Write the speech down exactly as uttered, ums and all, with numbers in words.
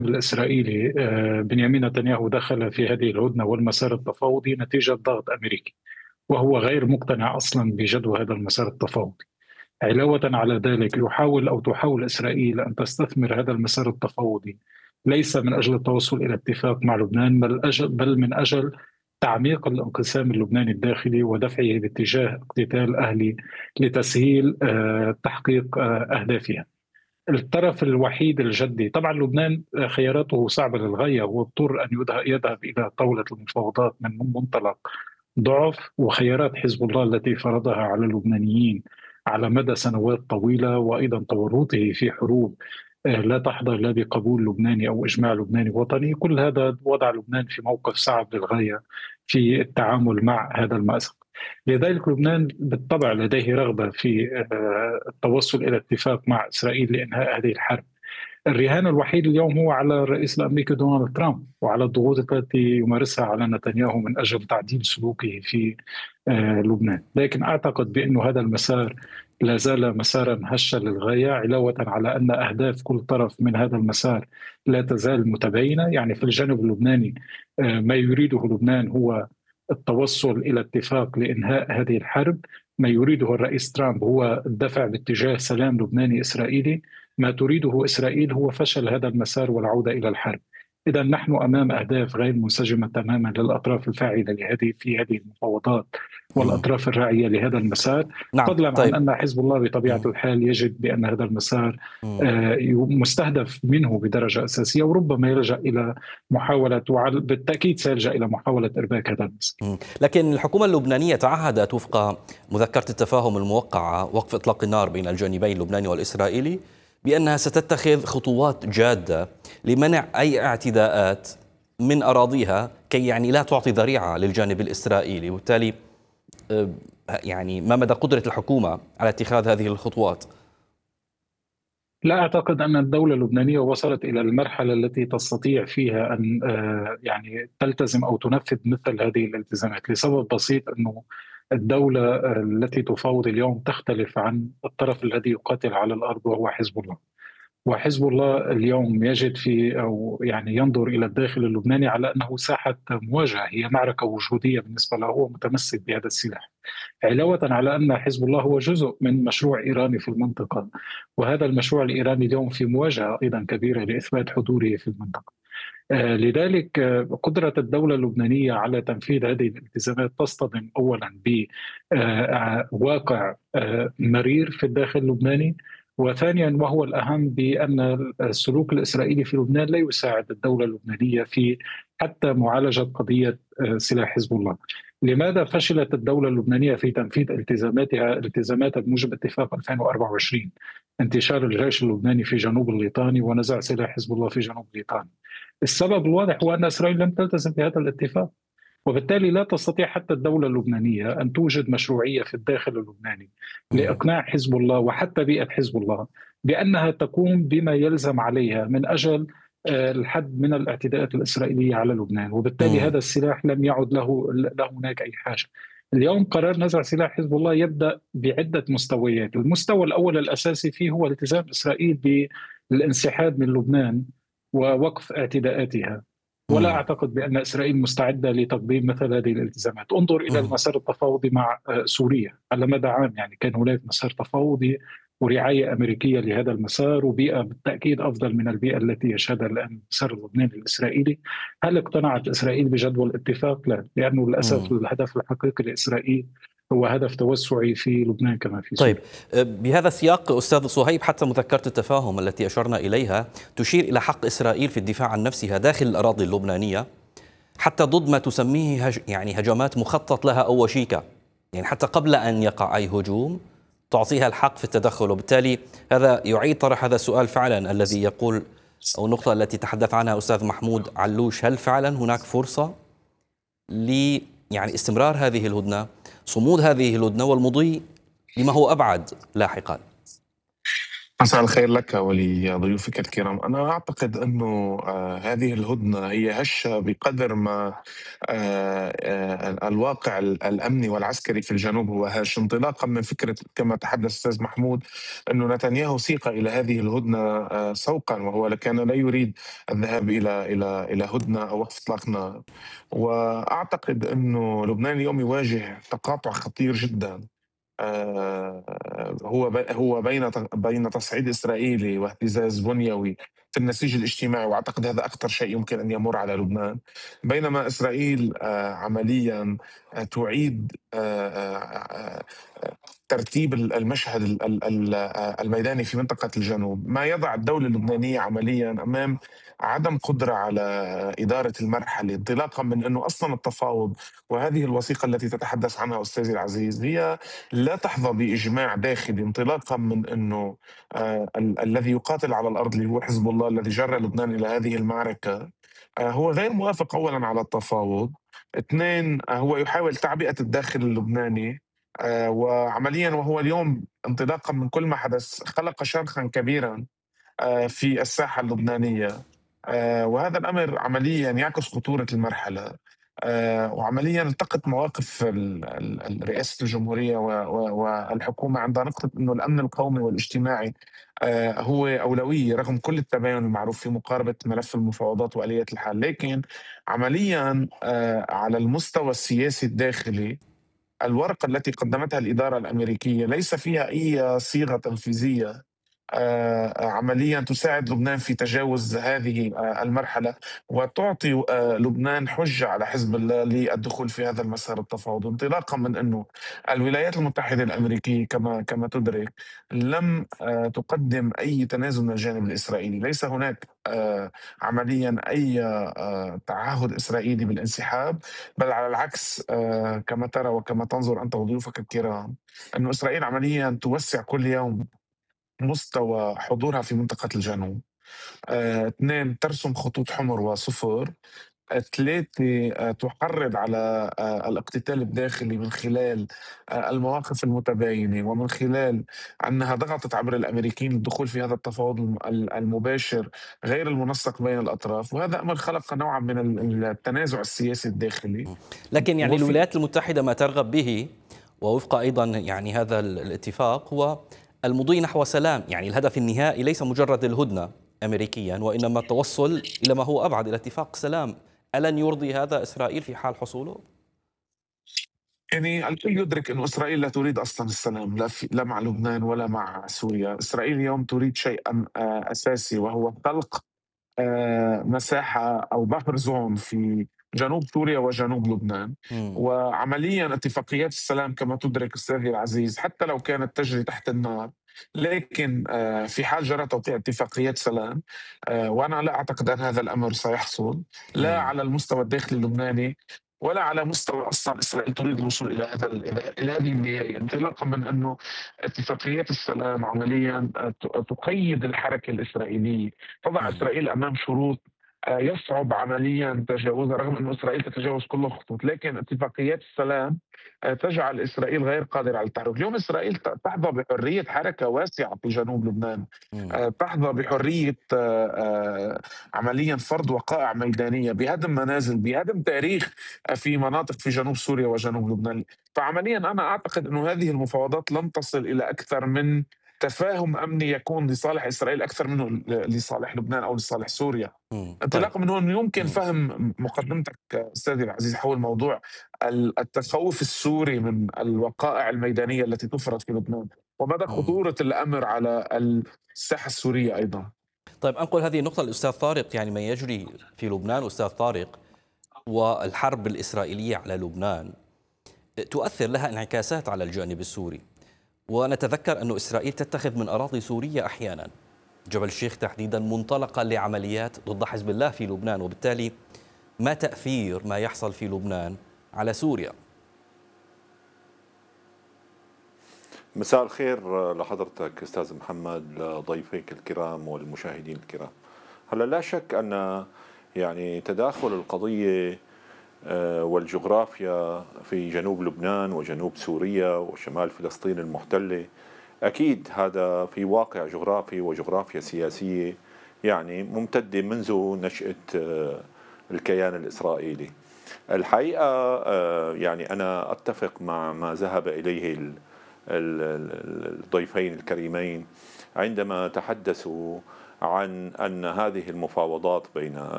الإسرائيلي آه، بنيامين نتنياهو دخل في هذه الهدنة والمسار التفاوضي نتيجة ضغط أمريكي، وهو غير مقتنع أصلا بجدوى هذا المسار التفاوضي. علاوة على ذلك يحاول أو تحاول إسرائيل أن تستثمر هذا المسار التفاوضي ليس من أجل التوصل إلى اتفاق مع لبنان، بل, أجل بل من أجل تعميق الانقسام اللبناني الداخلي ودفعه باتجاه اقتتال أهلي لتسهيل آه، تحقيق آه، أهدافها. الطرف الوحيد الجدي طبعا لبنان خياراته صعبة للغاية، واضطر أن يذهب يذهب إلى طاولة المفاوضات من منطلق ضعف وخيارات حزب الله التي فرضها على اللبنانيين على مدى سنوات طويلة، وأيضا تورطه في حروب آه، لا تحظى لا بقبول لبناني أو إجماع لبناني وطني. كل هذا وضع لبنان في موقف صعب للغاية في التعامل مع هذا المأزق. لذلك لبنان بالطبع لديه رغبة في آه، التوصل إلى اتفاق مع إسرائيل لإنهاء هذه الحرب. الرهان الوحيد اليوم هو على الرئيس الامريكي دونالد ترامب وعلى الضغوط التي يمارسها على نتنياهو من اجل تعديل سلوكه في آه، لبنان، لكن اعتقد بأن هذا المسار لا زال مسارا هشا للغايه، علاوه على ان اهداف كل طرف من هذا المسار لا تزال متباينه. يعني في الجانب اللبناني آه، ما يريده لبنان هو التوصل الى اتفاق لانهاء هذه الحرب. ما يريده الرئيس ترامب هو الدفع باتجاه سلام لبناني اسرائيلي. ما تريده إسرائيل هو فشل هذا المسار والعودة إلى الحرب. إذا نحن أمام أهداف غير منسجمة تماما للأطراف الفاعلة لهذه في هذه المفاوضات مم. والأطراف الراعية لهذا المسار، نعم. فضلا عن طيب. أن حزب الله بطبيعة مم. الحال يجد بأن هذا المسار مم. آه، مستهدف منه بدرجة أساسية، وربما يلجأ إلى محاولة، وعلى- بالتأكيد سيلجأ إلى محاولة إرباك هذا المسار. مم. لكن الحكومة اللبنانية تعهدت وفق مذكرة التفاهم الموقعة وقف إطلاق النار بين الجانبين اللبناني والإسرائيلي بأنها ستتخذ خطوات جادة لمنع أي اعتداءات من أراضيها، كي يعني لا تعطي ذريعة للجانب الإسرائيلي. وبالتالي آه، يعني ما مدى قدرة الحكومة على اتخاذ هذه الخطوات؟ لا أعتقد أن الدولة اللبنانية وصلت إلى المرحلة التي تستطيع فيها أن آه، يعني تلتزم أو تنفذ مثل هذه الالتزامات، لسبب بسيط أنه الدولة آه، التي تفاوض اليوم تختلف عن الطرف الذي يقاتل على الأرض وهو حزب الله. وحزب الله اليوم يجد في أو يعني ينظر إلى الداخل اللبناني على أنه ساحة مواجهة، هي معركة وجودية بالنسبة له، هو متمسك بهذا السلاح. علاوة على أن حزب الله هو جزء من مشروع إيراني في المنطقة، وهذا المشروع الإيراني اليوم في مواجهة أيضا كبيرة لإثبات حضوره في المنطقة. آه، لذلك آه، قدرة الدولة اللبنانية على تنفيذ هذه الالتزامات تصطدم أولا بواقع مرير في الداخل اللبناني، وثانيا وهو الأهم بأن السلوك الإسرائيلي في لبنان لا يساعد الدولة اللبنانية في حتى معالجة قضية آه، سلاح حزب الله. لماذا فشلت الدولة اللبنانية في تنفيذ التزاماتها التزاماتها بموجب اتفاق ألفين وأربعة وعشرين، انتشار الجيش اللبناني في جنوب الليطاني ونزع سلاح حزب الله في جنوب الليطاني؟ السبب الواضح هو أن إسرائيل لم تلتزم بهذا الاتفاق، وبالتالي لا تستطيع حتى الدولة اللبنانية أن توجد مشروعية في الداخل اللبناني مم. لإقناع حزب الله وحتى بيئة حزب الله بأنها تقوم بما يلزم عليها من أجل آه، الحد من الاعتداءات الإسرائيلية على لبنان. وبالتالي مم. هذا السلاح لم يعد له لا هناك أي حاجة. اليوم قرار نزع سلاح حزب الله يبدأ بعدة مستويات. المستوى الأول الأساسي فيه هو التزام إسرائيل بالانسحاب من لبنان ووقف اعتداءاتها. ولا مم. أعتقد بأن إسرائيل مستعدة لتقديم مثل هذه الالتزامات. انظر إلى مم. المسار التفاوضي مع آه، سوريا على مدى عام، يعني كان هناك مسار تفاوضي ورعاية أمريكية لهذا المسار، وبيئة بالتأكيد أفضل من البيئة التي يشهدها الآن المسار اللبناني الإسرائيلي. هل اقتنعت إسرائيل بجدوى الاتفاق؟ لا، لأنه للأسف مم. الهدف الحقيقي لإسرائيل هو هدف توسعي في لبنان كما في طيب. سوريا. بهذا السياق أستاذ صهيب، حتى مذكرة التفاهم التي أشرنا إليها تشير إلى حق إسرائيل في الدفاع عن نفسها داخل الأراضي اللبنانية، حتى ضد ما تسميه هج يعني هجمات مخطط لها أو وشيكة، يعني حتى قبل أن يقع أي هجوم تعطيها الحق في التدخل. وبالتالي هذا يعيد طرح هذا السؤال فعلا الذي يقول، أو النقطة التي تحدث عنها أستاذ محمود علوش: هل فعلا هناك فرصة ل يعني استمرار هذه الهدنة، صمود هذه الهدنة، والمضي لما هو أبعد لاحقا؟ مساء الخير لك ولضيوفك الكرام. أنا أعتقد أنه آه، هذه الهدنة هي هشة بقدر ما آه، آه، الواقع ال- الأمني والعسكري في الجنوب هو هش، انطلاقا من فكرة كما تحدث أستاذ محمود أنه نتنياهو سيق إلى هذه الهدنة آه، سوقا، وهو كان لا يريد الذهاب إلى إلى إلى هدنة أو وقف إطلاق نار. وأعتقد أنه لبنان اليوم يواجه تقاطع خطير جدا. آه، هو ب- هو بين ت- بين تصعيد اسرائيلي واهتزاز بنيوي في النسيج الاجتماعي، واعتقد هذا اكثر شيء يمكن ان يمر على لبنان. بينما اسرائيل آه، عمليا آه، تعيد آه، آه، آه، ترتيب ال- المشهد ال- ال- ال- آه، الميداني في منطقة الجنوب، ما يضع الدولة اللبنانية عمليا أمام عدم قدرة على إدارة المرحلة، انطلاقا من أنه أصلا التفاوض وهذه الوثيقة التي تتحدث عنها أستاذي العزيز هي لا تحظى بإجماع داخلي، انطلاقا من أنه آه ال- الذي يقاتل على الأرض اللي هو حزب الله الذي جر لبنان إلى هذه المعركة آه هو غير موافق أولا على التفاوض. اثنين، آه هو يحاول تعبئة الداخل اللبناني، آه وعمليا وهو اليوم انطلاقا من كل ما حدث خلق شرخا كبيرا آه في الساحة اللبنانية. آه وهذا الأمر عمليا يعكس خطورة المرحلة. آه وعمليا التقت مواقف ال- ال- رئاسة الجمهورية و- و- والحكومة عند نقطة أنه الأمن القومي والاجتماعي آه هو أولوية رغم كل التباين المعروف في مقاربة ملف المفاوضات وآلية الحل. لكن عمليا آه على المستوى السياسي الداخلي الورقة التي قدمتها الإدارة الأمريكية ليس فيها أي صيغة تنفيذية آه، عمليا تساعد لبنان في تجاوز هذه آه، المرحلة، وتعطي آه، لبنان حجة على حزب الله للدخول في هذا المسار التفاوضي، انطلاقا من أنه الولايات المتحدة الأمريكية كما كما تدرك لم آه، تقدم أي تنازل من الجانب الإسرائيلي. ليس هناك آه، عمليا أي آه، تعهد إسرائيلي بالانسحاب، بل على العكس آه، كما ترى وكما تنظر أنت وضيوفك الكرام أن إسرائيل عمليا توسع كل يوم مستوى حضورها في منطقة الجنوب. آه، اثنين، ترسم خطوط حمر وصفر. آه، ثلاثة، آه، تحرض على آه، الاقتتال الداخلي من خلال آه، المواقف المتباينة، ومن خلال أنها ضغطت عبر الأمريكيين للدخول في هذا التفاوض الم- ال- المباشر غير المنسق بين الأطراف، وهذا أمر خلق نوعا من ال- التنازع السياسي الداخلي. لكن يعني وفي الولايات المتحدة ما ترغب به، ووفق أيضا يعني هذا ال- الاتفاق، هو المضي نحو سلام. يعني الهدف النهائي ليس مجرد الهدنة أمريكيا، وإنما التوصل إلى ما هو أبعد، إلى اتفاق سلام. ألن يرضي هذا إسرائيل في حال حصوله؟ يعني الكل يدرك أن إسرائيل لا تريد أصلا السلام، لا, في لا مع لبنان ولا مع سوريا. إسرائيل اليوم تريد شيئا آه، أساسي، وهو خلق آه، مساحة أو بفر زون في جنوب سوريا وجنوب لبنان. مم. وعمليا اتفاقيات السلام كما تدرك أستاذي العزيز حتى لو كانت تجري تحت النار، لكن آه، في حال جرى توقيع اتفاقيات سلام، آه، وأنا لا أعتقد أن هذا الأمر سيحصل لا مم. على المستوى الداخلي اللبناني ولا على مستوى اصلا اسرائيل تريد الوصول الى هذا الى إلى هذه النهايه، انطلاقا من انه اتفاقيات السلام عمليا آه، ت- تقيد الحركه الاسرائيليه، تضع مم. اسرائيل امام شروط آه، يصعب عمليا تجاوزها، رغم أن إسرائيل تتجاوز كل الخطوط. لكن اتفاقيات السلام آه، تجعل إسرائيل غير قادرة على التحرك. اليوم إسرائيل ت- تحظى بحرية حركة واسعة في جنوب لبنان، مم. آه، تحظى بحرية آه، آه، عمليا فرض وقائع ميدانية، بهدم منازل، بهدم تاريخ آه، في مناطق في جنوب سوريا وجنوب لبنان. فعمليا أنا أعتقد أن هذه المفاوضات لن تصل إلى أكثر من تفاهم أمني يكون لصالح إسرائيل أكثر منه ل- لصالح لبنان أو لصالح سوريا. مم. طيب. انطلاقا من هون يمكن مم. فهم مقدمتك أستاذي العزيز حول موضوع ال- التخوف السوري من الوقائع الميدانية التي تفرض في لبنان، ومدى مم. خطورة الأمر على الساحة السورية أيضا. طيب، أنقل هذه النقطة للأستاذ طارق. يعني ما يجري في لبنان أستاذ طارق، والحرب الإسرائيلية على لبنان تؤثر لها انعكاسات على الجانب السوري. ونتذكر أن إسرائيل تتخذ من أراضي سورية أحيانا، جبل الشيخ تحديدا، منطلقا لعمليات ضد حزب الله في لبنان. وبالتالي ما تأثير ما يحصل في لبنان على سوريا؟ مساء الخير لحضرتك أستاذ محمد، لضيفيك الكرام والمشاهدين الكرام. هلا لا شك أن يعني تداخل القضية آه، والجغرافيا في جنوب لبنان وجنوب سوريا وشمال فلسطين المحتلة أكيد هذا في واقع جغرافي وجغرافيا سياسية يعني ممتدة منذ نشأة الكيان الإسرائيلي. الحقيقة يعني أنا أتفق مع ما ذهب إليه الضيفين الكريمين عندما تحدثوا عن أن هذه المفاوضات بين